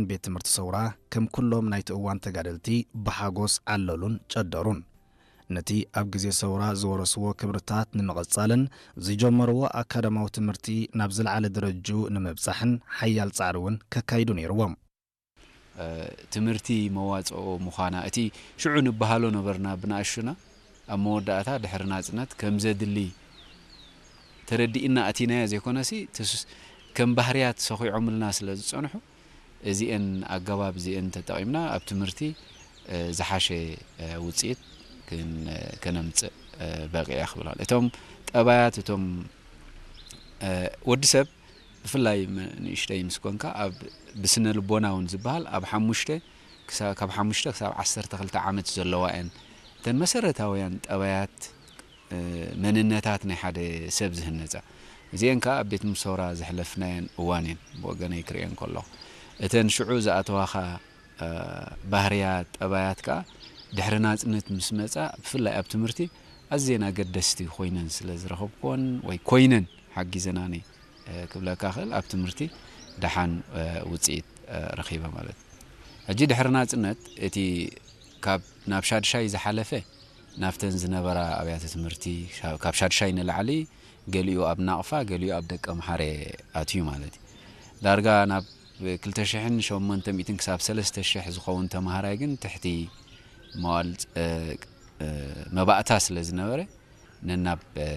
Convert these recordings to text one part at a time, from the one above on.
ቤት ትምህርቲ ሰውራ ከም ኩሎም ናይቲ እዋን ተጋደልቲ በሓጎስ ዓለሉን ጨደሩን ነቲ ኣብ ግዜ ሰውራ ዝወረስዎ ክብርታት ንምቕጻልን ዝጀመርዎ ኣካዳማዊ ትምህርቲ ናብ ዝለዓለ ደረጃ ንምብጻሕን ሓያል ጻዕሪውን ከካይዱ ነይሮም ትምህርቲ መዋጽኦ ምዃና እቲ ሽዑ ንበሃሎ ነበርና ብናእሽና ኣብ መወዳእታ ድሕሪ ናጽነት ከም ዘድሊ ተረዲእና ኣቲናያ ዘይኮነሲ ከም ባህርያት ሰኺዖምልና ስለ ዝጸንሑ እዚአን ኣገባብ እዚአን ተጠቒምና ኣብ ትምህርቲ ዝሓሸ ውጽኢት ከነምጽእ በቂያ ክብላል እቶም ጠባያት እቶም ወዲ ሰብ ብፍላይ ንእሽተይ ምስኮንካ ኣብ ብስነ ልቦናውን ዝበሃል ኣብ 5 ካብ 5 ክሳብ 12 ዓመት ዘለዋ እየን እተን መሰረታውያን ጠባያት መንነታት ናይ ሓደ ሰብ ዝህነጻ እዚአን ከዓ ኣብ ቤት ምሰውራ ዝሕለፍናየን እዋንን ብወገነይ ክሪአን ከለኹ እተን ሽዑ ዝኣተዋኻ ባህርያት ጠባያት ከዓ ድሕሪ ናጽነት ምስ መጻ ብፍላይ ኣብ ትምህርቲ ኣዝየን ኣገደስቲ ኮይነን ስለ ዝረኸብኮን ወይ ኮይነን ሓጊዘናኒ ክብለካ ክእል ኣብ ትምህርቲ ደሓን ውጽኢት ረኺበ ማለት ሕጂ ድሕሪ ናጽነት እቲ ካብ ናብ ሻድሻይ ዝሓለፈ ናፍተን ዝነበራ ኣብያተ ትምህርቲ ካብ ሻድሻይ ንላዕሊ ገሊኡ ኣብ ናቕፋ ገሊኡ ኣብ ደቀ መሓረ ኣትዩ ማለት ዳርጋ ናብ 2800 ክሳብ 3000 ዝኸውን ተማሃራይ ግን ትሕቲ መዋል መባእታ ስለ ዝነበረ ነናብ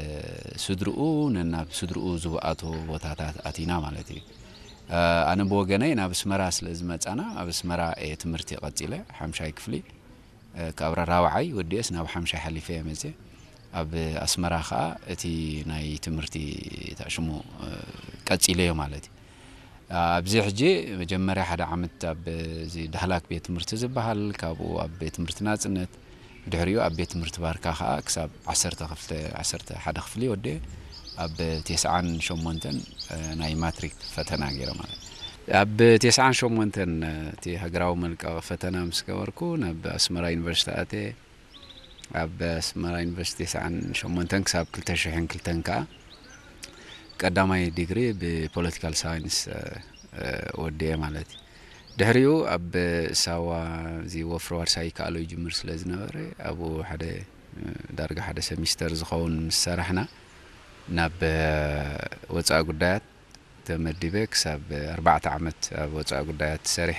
ስድርኡ ዝብኣቶ ቦታታት ኣቲና ማለት እዩ ኣነ ብወገነይ ናብ ኣስመራ ስለ ዝመጻና ኣብ ኣስመራ ትምህርቲ ቀጺለ 5ይ ክፍሊ ካብ ራብዓይ ወዲስ ናብ 5ይ ሓሊፈ መጽ ኣብ ኣስመራ ከዓ እቲ ናይ ትምህርቲ ታሽሙ ቀጺለዮ ማለት እዩ ኣብዚ ሕጂ መጀመርያ ሓደ ዓመት ኣብ ዳህላክ ቤት ትምህርቲ ዝበሃል ካብኡ ኣብ ቤት ትምህርቲ ናጽነት ድሕሪኡ ኣብ ቤት ትምህርቲ ባርካ ከዓ ክሳብ 11 ክፍሊ ወዲ ኣብ 98 ናይ ማትሪክ ፈተና ገይረ ማለት ኣብ 98 እቲ ሃገራዊ መልቀቕ ፈተና ምስ ገበርኩ ናብ ኣስመራ ዩኒቨርሲቲ ኣተ ኣብ ኣስመራ ዩኒቨርሲቲ 98 ክሳብ 2002 ከዓ ቀዳማይ ዲግሪ ብፖለቲካል ሳይንስ ወዲየ ማለት ድሕሪኡ ኣብ ሳዋ ዚ ወፍረዋር ሳይካሎ ይጅምር ስለ ዝነበረ ኣብ ሓደ ዳርጋ ሓደ ሴሚስተር ዝኸውን ሰራሕና ናብ ወጻኢ ጉዳያት ተመዲበ ክሳብ 4 ዓመት ኣብ ወጻኢ ጉዳያት ሰሪሐ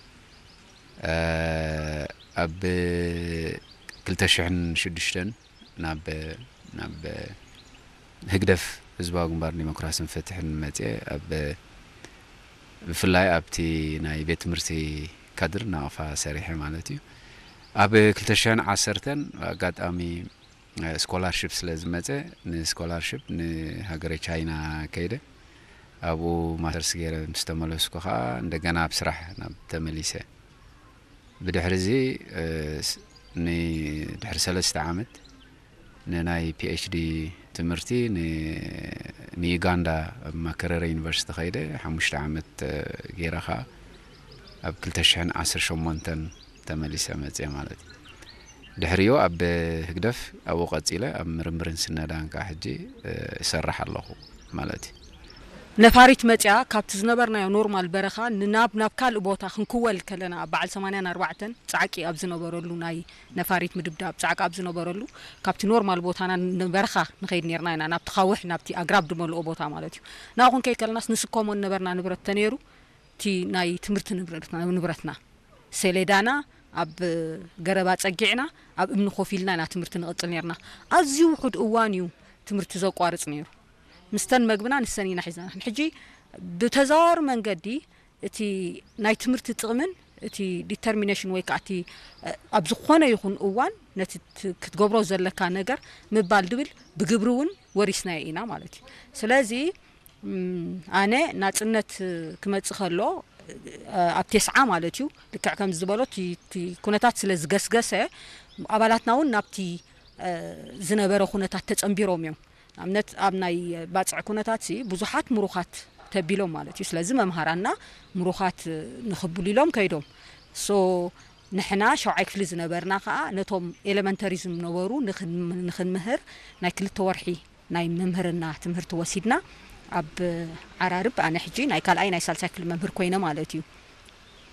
ኣብ 2006 ናብ ህግደፍ ህዝባዊ ግንባር ዲሞክራሲን ፍትሕን መጽ ኣብ ብፍላይ ኣብቲ ናይ ቤት ትምህርቲ ካድር ናቕፋ ሰሪሐ ማለት እዩ ኣብ 2010 ኣጋጣሚ ስኮላርሺፕ ስለ ዝመጸ ንስኮላርሺፕ ንሃገረ ቻይና ከይደ ኣብኡ ማስተርስ ገይረ ምስ ተመለስኩ ከዓ እንደገና ኣብ ስራሕ ናብ ተመሊሰ ብድሕሪዚ ንድሕሪ 3 ዓመት ንናይ PhD ትምህርቲ ንዩጋንዳ ኣብ ማከረረ ዩኒቨርሲቲ ከይደ 5 ዓመት ገይራኻ ኣብ 2018 ተመሊሰ መጽ ማለት ድሕሪኡ ኣብ ህግደፍ ኣብ ቀጺለ ኣብ ምርምርን ስነዳን ከዓ ሕጂ ይሰርሕ ኣለኹ ማለት ነፋሪት መጽያ ካብቲ ዝነበርናዮ ኖርማል በረኻ ናብ ካልእ ቦታ ክንክወል ከለና በዓል 84 ጻዕቂ ኣብ ዝነበረሉ ናይ ነፋሪት ምድብዳብ ጻዕቂ ኣብ ዝነበረሉ ካብቲ ኖርማል ቦታና በረኻ ንኸይድ ነርና ኢና ናብቲ ኻውሕ ናብቲ ኣግራብ ድመልኦ ቦታ ማለት እዩ ናኹን ከይ ከለናስ ንስኮሞን ነበርና ንብረት ተነይሩ እቲ ናይ ትምህርቲ ንብረትና ሰሌዳና ኣብ ገረባ ጸጊዕና ኣብ እምኒ ኾፊልና ና ትምህርቲ ንቕጽል ነርና ኣዝዩ ውሑድ እዋን እዩ ትምህርቲ ዘቋርጽ ነይሩ مستن مجبنا نسنينا حزنا حجي بتزار من جدي تي ناي تمرت تغمن تي determination ويكعتي أبزخونا يكون أوان نت كتجبروا زلكا نجر مبال دبل بجبرون ورثنا إينا مالتي سلازي أنا ناتنت كما تخلو أبتسعة مالتيو لكع كم زبالو تي كونتات سلز جسجسة أبلاتنا ونبتي زنبرو كونتات تأمبيروم يوم أمنت أبناي باتع كونتات سي بزحات مروخات تبيلهم مالتي سلازم مهارنا مروخات نخبولي لهم كيدهم نحنا شوعي كفل زنبرنا خا نتوم إلمنتاريزم نورو نخن مهر ناي كل تورحي ناي ممهرنا تمهر توسيدنا أب عرارب أنا حجي ناي كال أي ناي سالساكل ممهر كوينة مالتيو